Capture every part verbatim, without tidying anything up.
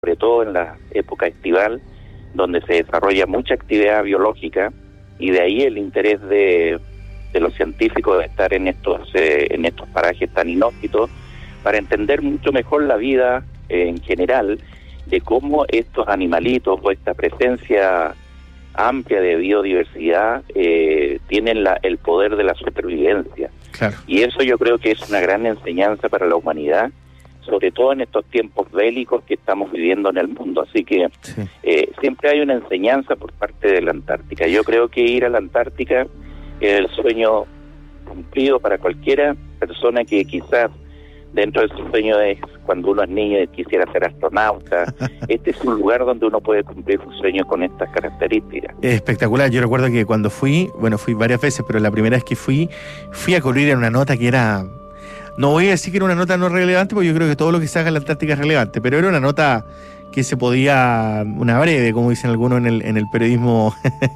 sobre todo en la época estival, donde se desarrolla mucha actividad biológica, y de ahí el interés de, de los científicos de estar en estos eh, en estos parajes tan inhóspitos, para entender mucho mejor la vida eh, en general, de cómo estos animalitos o esta presencia amplia de biodiversidad eh, tienen la, el poder de la supervivencia. Claro. Y eso yo creo que es una gran enseñanza para la humanidad, sobre todo en estos tiempos bélicos que estamos viviendo en el mundo. Así que sí. eh, siempre hay una enseñanza por parte de la Antártica. Yo creo que ir a la Antártica es el sueño cumplido para cualquiera persona que quizás dentro de su sueño es cuando uno es niño y quisiera ser astronauta. Este es un lugar donde uno puede cumplir su sueño con estas características. Es espectacular. Yo recuerdo que cuando fui, bueno, fui varias veces, pero la primera vez que fui, fui a cubrir en una nota que era... No voy a decir que era una nota no relevante, porque yo creo que todo lo que se haga en la Antártica es relevante, pero era una nota que se podía, una breve, como dicen algunos en el, en el periodismo,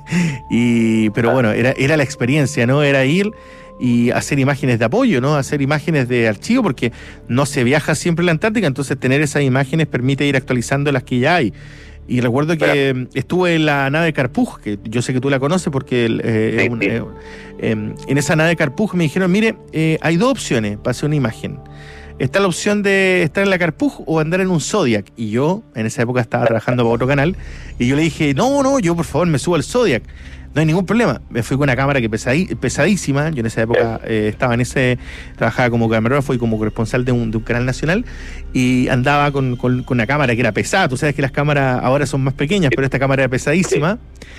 y pero bueno, era, era la experiencia, ¿no? Era ir y hacer imágenes de apoyo, ¿no? Hacer imágenes de archivo, porque no se viaja siempre a la Antártica, entonces tener esas imágenes permite ir actualizando las que ya hay. Y recuerdo que Pero, estuve en la nave Carpuje, que yo sé que tú la conoces porque eh, sí, un, sí. Eh, eh, en esa nave Carpuje me dijeron, mire, eh, hay dos opciones para hacer una imagen. Está la opción de estar en la Carpuje o andar en un Zodiac. Y yo, en esa época, estaba trabajando para otro canal, y yo le dije, no, no, yo por favor me subo al Zodiac. No hay ningún problema. Me fui con una cámara que pesadí, pesadísima. Yo en esa época eh, estaba en ese, trabajaba como camarógrafo y como corresponsal de un, de un canal nacional, y andaba con, con, con una cámara que era pesada. Tú sabes que las cámaras ahora son más pequeñas, pero esta cámara era pesadísima.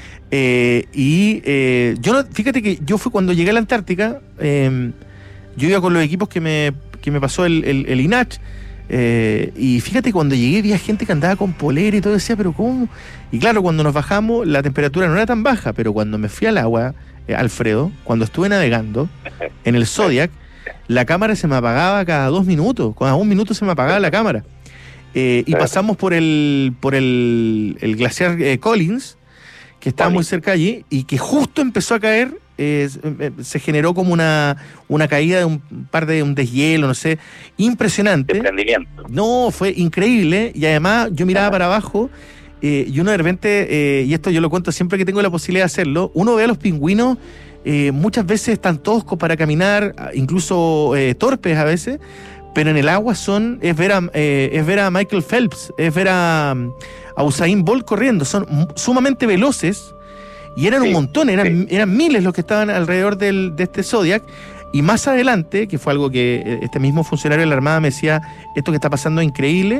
Eh, y eh, yo no, fíjate que yo fui cuando llegué a la Antártica, eh, yo iba con los equipos que me, que me pasó el, el, el I N A C. Eh, y fíjate, cuando llegué vi a gente que andaba con polera y todo, decía, pero ¿cómo? Y claro, cuando nos bajamos la temperatura no era tan baja, pero cuando me fui al agua, eh, Alfredo, cuando estuve navegando en el Zodiac, la cámara se me apagaba cada dos minutos, cada un minuto se me apagaba la cámara. Eh, y pasamos por el por el, el glaciar eh, Collins, que estaba muy cerca allí, y que justo empezó a caer. Eh, se generó como una una caída de un par de un deshielo, no sé, impresionante. No, fue increíble. Y además yo miraba para abajo eh, y uno de repente, eh, y esto yo lo cuento siempre que tengo la posibilidad de hacerlo, uno ve a los pingüinos, eh, muchas veces están toscos para caminar, incluso eh, torpes a veces, pero en el agua son es ver a, eh, es ver a Michael Phelps, es ver a, a Usain Bolt corriendo, son sumamente veloces. Y eran sí, un montón, eran, sí. eran miles los que estaban alrededor del, de este Zodiac. Y más adelante, que fue algo que este mismo funcionario de la Armada me decía, esto que está pasando es increíble,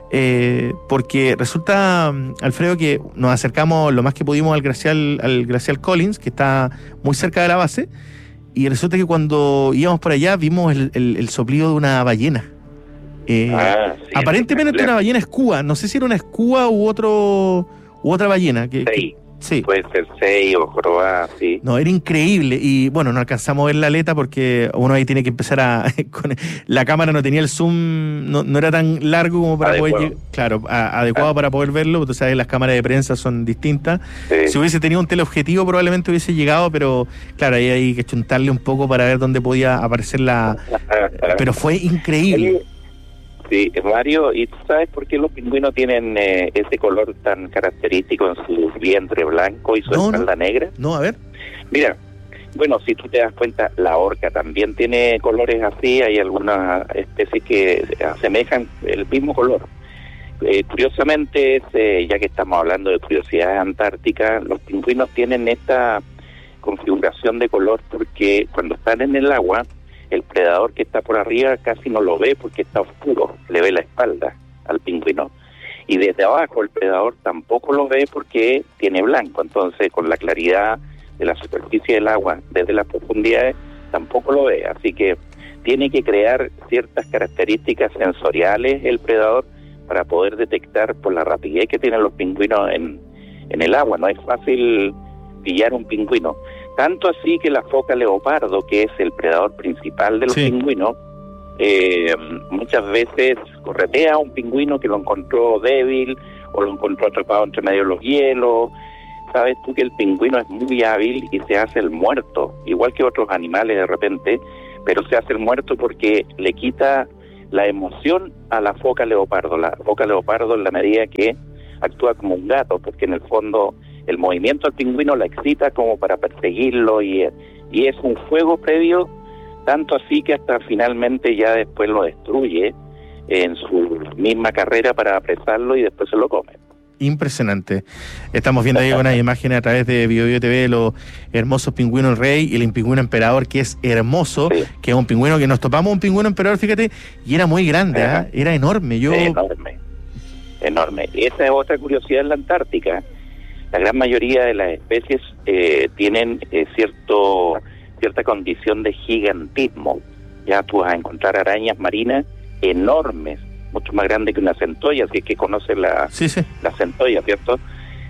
eh, porque resulta, Alfredo, que nos acercamos lo más que pudimos al glacial, al glacial Collins, que está muy cerca de la base, y resulta que cuando íbamos por allá vimos el, el, el soplido de una ballena. Eh, ah, sí, aparentemente una ballena escúa, no sé si era una escúa u, otro, u otra ballena. Que, sí. que, Sí. Puede ser seis o jorobá, sí. No, era increíble. Y bueno, no alcanzamos a ver la aleta porque uno ahí tiene que empezar a... Con, la cámara no tenía el zoom, no, no era tan largo como para adecuado. poder... Claro, a, adecuado ah. para poder verlo. Tú sabes, las cámaras de prensa son distintas. Sí. Si hubiese tenido un teleobjetivo probablemente hubiese llegado, pero claro, ahí hay que chuntarle un poco para ver dónde podía aparecer la... Pero fue increíble. Sí, Mario, ¿y tú sabes por qué los pingüinos tienen eh, ese color tan característico en su vientre blanco y su no, espalda no. negra? No, a ver. Mira, bueno, si tú te das cuenta, la orca también tiene colores así, hay algunas especies que asemejan el mismo color. Eh, curiosamente, eh, ya que estamos hablando de curiosidades antárticas, los pingüinos tienen esta configuración de color porque cuando están en el agua, el predador que está por arriba casi no lo ve porque está oscuro, le ve la espalda al pingüino. Y desde abajo el predador tampoco lo ve porque tiene blanco, entonces con la claridad de la superficie del agua desde las profundidades tampoco lo ve. Así que tiene que crear ciertas características sensoriales el predador para poder detectar por la rapidez que tienen los pingüinos en, en el agua. No es fácil pillar un pingüino. Tanto así que la foca leopardo, que es el predador principal de los sí. pingüinos, eh, muchas veces corretea a un pingüino que lo encontró débil o lo encontró atrapado entre medio de los hielos. Sabes tú que el pingüino es muy hábil y se hace el muerto, igual que otros animales de repente, pero se hace el muerto porque le quita la emoción a la foca leopardo. La foca leopardo, en la medida que actúa como un gato, porque en el fondo el movimiento del pingüino la excita como para perseguirlo, y, y es un fuego previo, tanto así que hasta finalmente ya después lo destruye en su misma carrera para apresarlo y después se lo come. Impresionante. Estamos viendo ahí unas imágenes a través de Bio Bio T V, los hermosos pingüinos rey y el pingüino emperador, que es hermoso, sí. que es un pingüino que nos topamos, un pingüino emperador, fíjate, y era muy grande, ¿eh? Era enorme. Yo... Enorme, enorme. Esa es otra curiosidad en la Antártica. La gran mayoría de las especies eh, tienen eh, cierto cierta condición de gigantismo. Ya tú vas a encontrar arañas marinas enormes, mucho más grande que una centolla, así que conoces la, sí, sí. la centolla, ¿cierto?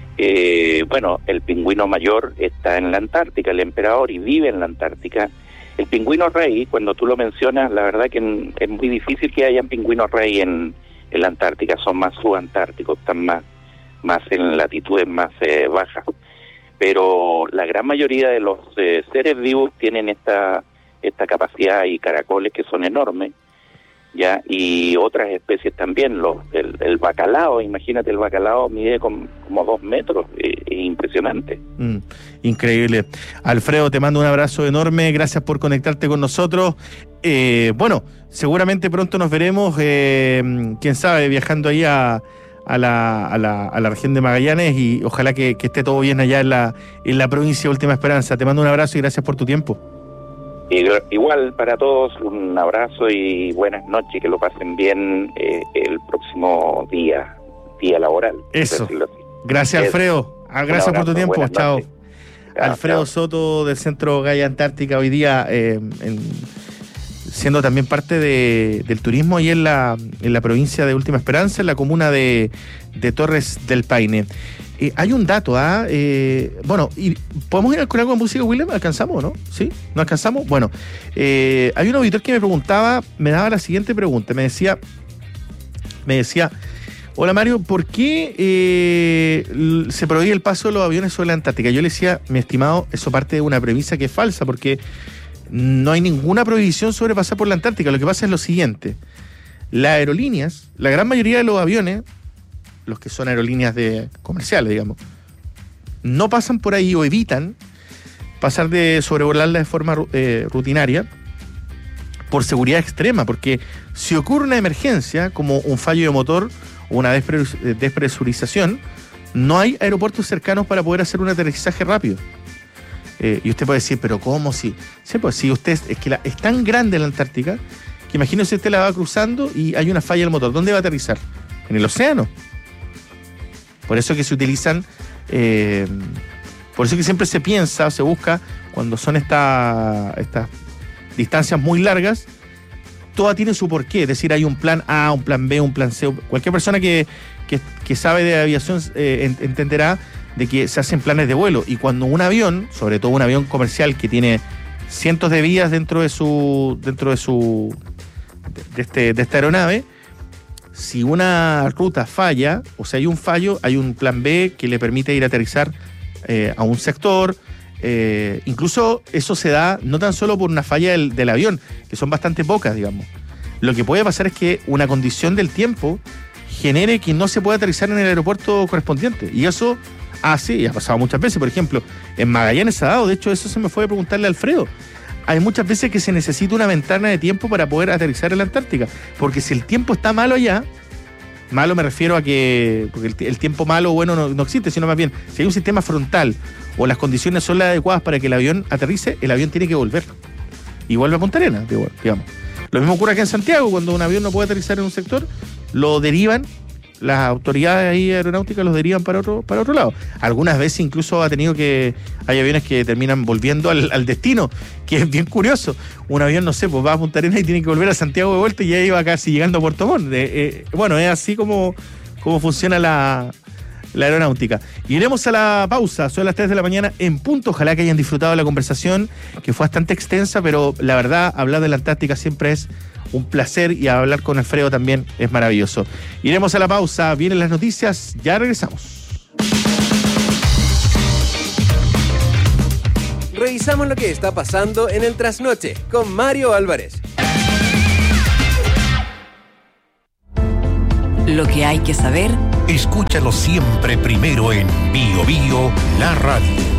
Eh, bueno, el pingüino mayor está en la Antártica, el emperador, y vive en la Antártica. El pingüino rey, cuando tú lo mencionas, la verdad que en, es muy difícil que haya pingüinos rey en, en la Antártica, son más subantárticos, están más, más en latitudes más eh, bajas. Pero la gran mayoría de los eh, seres vivos tienen esta, esta capacidad, y caracoles que son enormes, ya, y otras especies también. Los el, el bacalao, imagínate, el bacalao mide con, como dos metros, es eh, impresionante. Mm, increíble. Alfredo, te mando un abrazo enorme, gracias por conectarte con nosotros. Eh, bueno, seguramente pronto nos veremos, eh, quién sabe, viajando ahí a, a, la, a, la, a la región de Magallanes, y ojalá que, que esté todo bien allá en la, en la provincia de Última Esperanza. Te mando un abrazo y gracias por tu tiempo. Igual para todos, un abrazo y buenas noches, que lo pasen bien eh, el próximo día, día laboral. Eso. Gracias, Alfredo. Gracias abrazo, por tu tiempo. Chao. Alfredo chao. Soto, del Centro Gaia Antártica, hoy día eh, en, siendo también parte de, del turismo ahí en la, en la provincia de Última Esperanza, en la comuna de, de Torres del Paine. Eh, hay un dato, ¿ah? Eh, bueno, y ¿podemos ir con algo de música, William? ¿Alcanzamos, no? ¿Sí? ¿No alcanzamos? Bueno, eh, hay un auditor que me preguntaba, me daba la siguiente pregunta, me decía, me decía, hola Mario, ¿por qué eh, se prohíbe el paso de los aviones sobre la Antártica? Yo le decía, mi estimado, eso parte de una premisa que es falsa, porque no hay ninguna prohibición sobre pasar por la Antártica. Lo que pasa es lo siguiente, las aerolíneas, la gran mayoría de los aviones, los que son aerolíneas de comerciales, digamos, no pasan por ahí o evitan pasar de sobrevolarla de forma eh, rutinaria por seguridad extrema, porque si ocurre una emergencia como un fallo de motor o una despresurización, no hay aeropuertos cercanos para poder hacer un aterrizaje rápido. Eh, y usted puede decir, pero ¿cómo? Si, sí, pues, si usted es que la, es tan grande la Antártica que imagínese usted la va cruzando y hay una falla del motor, ¿dónde va a aterrizar? En el océano. Por eso que se utilizan, eh, por eso que siempre se piensa o se busca, cuando son esta, estas distancias muy largas, todas tienen su porqué. Es decir, hay un plan A, un plan B, un plan C. Cualquier persona que, que, que sabe de aviación eh, entenderá de que se hacen planes de vuelo. Y cuando un avión, sobre todo un avión comercial que tiene cientos de vías dentro de su, dentro de su, de, este, de esta aeronave, si una ruta falla, o sea, hay un fallo, hay un plan B que le permite ir a aterrizar eh, a un sector. Eh, incluso eso se da no tan solo por una falla del, del avión, que son bastante pocas, digamos. Lo que puede pasar es que una condición del tiempo genere que no se pueda aterrizar en el aeropuerto correspondiente. Y eso hace, y ha pasado muchas veces, por ejemplo, en Magallanes se ha dado, de hecho eso se me fue a preguntarle a Alfredo. Hay muchas veces que se necesita una ventana de tiempo para poder aterrizar en la Antártica, porque si el tiempo está malo allá, malo me refiero a que, porque el, el tiempo malo o bueno no, no existe, sino más bien, si hay un sistema frontal o las condiciones son las adecuadas para que el avión aterrice, el avión tiene que volver. Y vuelve a Punta Arenas, digamos. Lo mismo ocurre acá en Santiago, cuando un avión no puede aterrizar en un sector, lo derivan, las autoridades ahí aeronáuticas los derivan para otro, para otro lado. Algunas veces incluso ha tenido que, hay aviones que terminan volviendo al, al destino, que es bien curioso. Un avión, no sé, pues va a Punta Arenas y tiene que volver a Santiago de vuelta y ya iba casi llegando a Puerto Montt. Eh, eh, bueno, es así como, como funciona la, la aeronáutica. Y iremos a la pausa, son las tres de la mañana en punto. Ojalá que hayan disfrutado la conversación, que fue bastante extensa, pero la verdad, hablar de la Antártica siempre es un placer, y hablar con Alfredo también es maravilloso. Iremos a la pausa, vienen las noticias, ya regresamos. Revisamos lo que está pasando en el trasnoche con Mario Álvarez. lo que hay que saber, escúchalo siempre primero en Bio Bio, la radio.